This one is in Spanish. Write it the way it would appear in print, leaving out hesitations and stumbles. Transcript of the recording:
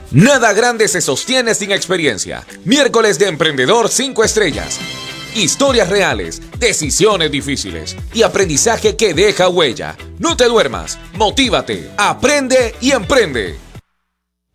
Nada grande se sostiene sin experiencia. Miércoles de Emprendedor 5 estrellas. Historias reales, decisiones difíciles y aprendizaje que deja huella. No te duermas, motívate, aprende y emprende.